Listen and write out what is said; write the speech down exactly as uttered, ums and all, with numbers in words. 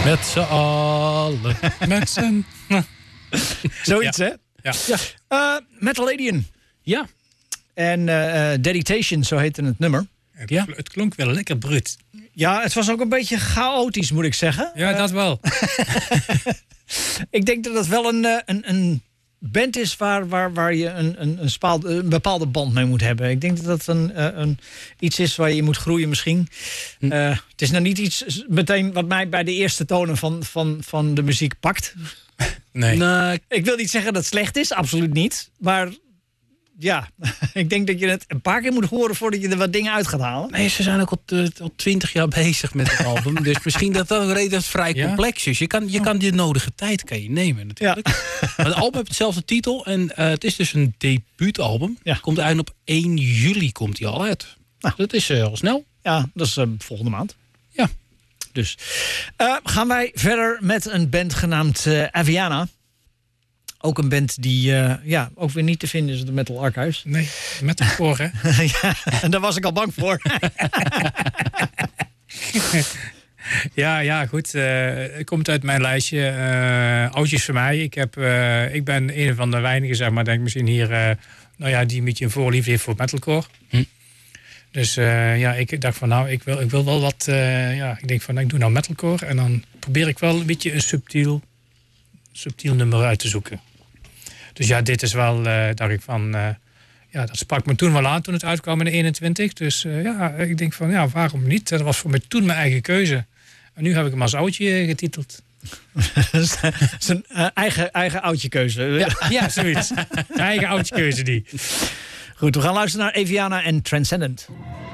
Met z'n allen. Met z'n... Zoiets, ja. hè? Ja. ja. Uh, Metal Alien. Ja. En uh, Dedication, zo heette het nummer. Het, ja. Het klonk wel lekker bruut. Ja, het was ook een beetje chaotisch, moet ik zeggen. Ja, uh, dat wel. Ik denk dat het wel een, een, een band is waar, waar, waar je een, een, een, spaal, een bepaalde band mee moet hebben. Ik denk dat dat een, een, iets is waar je moet groeien misschien. Hm. Uh, het is nou niet iets meteen wat mij bij de eerste tonen van, van, van de muziek pakt. Nee. Nou, ik wil niet zeggen dat het slecht is, absoluut niet. Maar ja, ik denk dat je het een paar keer moet horen voordat je er wat dingen uit gaat halen. Nee, ze zijn ook al, uh, al twintig jaar bezig met het album. Dus misschien dat dat een reden dat het vrij ja? complex is. Je kan, je kan de nodige tijd kan je nemen natuurlijk. Ja. Maar het album heeft hetzelfde titel. En uh, het is dus een debuutalbum. Ja. Komt eigenlijk op één juli komt hij al uit. Nou, dat is uh, al snel. Ja, dat is uh, volgende maand. Ja. Dus uh, gaan wij verder met een band genaamd uh, Aviana. Ook een band die uh, ja, ook weer niet te vinden is op de Metal Archives. Nee, metalcore, hè? Ja, en daar was ik al bang voor. ja, ja, goed. Uh, het komt uit mijn lijstje. Uh, oudjes voor mij. Ik, heb, uh, ik ben een van de weinigen, zeg maar, denk ik misschien hier... Uh, nou ja, die een beetje een voorliefde heeft voor metalcore. Hm. Dus uh, ja, ik dacht van nou, ik wil, ik wil wel wat... Uh, ja, ik denk van nou, ik doe nou metalcore. En dan probeer ik wel een beetje een subtiel, subtiel nummer uit te zoeken. Dus ja, dit is wel, uh, dacht ik van... Uh, ja, dat sprak me toen wel aan toen het uitkwam in de eenentwintig. Dus uh, ja, ik denk van ja, waarom niet? Dat was voor mij toen mijn eigen keuze. En nu heb ik hem als oudje getiteld. Zijn uh, eigen, eigen oudje keuze. Ja, ja zoiets. Eigen oudje keuze die. Goed, we gaan luisteren naar Aviana en Transcendent.